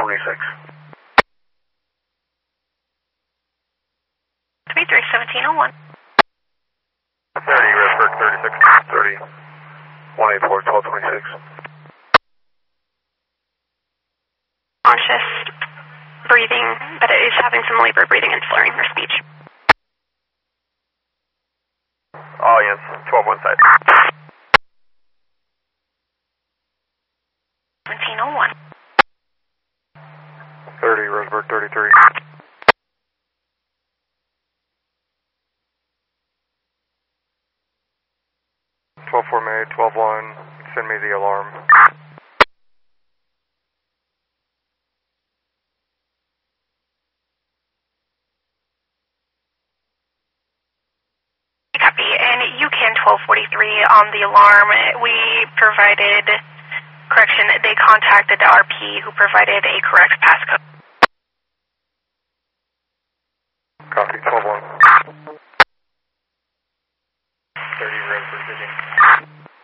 26. 331701. 30, Redbird 36. 30. 184, 1226. Conscious breathing, but it is having some labored breathing and slurring her speech. Oh, yes, 12 one side. 1701. 30, Roseburg 33. 12-4 made, 12-1, send me the alarm. Copy, and UCAN 1243 on the alarm. We provided, correction, they contacted the RP who provided a correct passcode. Copy, 12-1. 30, Roseburg 15.